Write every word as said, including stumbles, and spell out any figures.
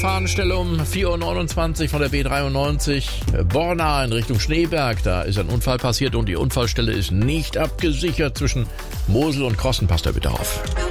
Fahnenstelle um vier Uhr neunundzwanzig von der B dreiundneunzig. Borna in Richtung Schneeberg. Da ist ein Unfall passiert und die Unfallstelle ist nicht abgesichert. Zwischen Mosel und Krossen passt da bitte auf.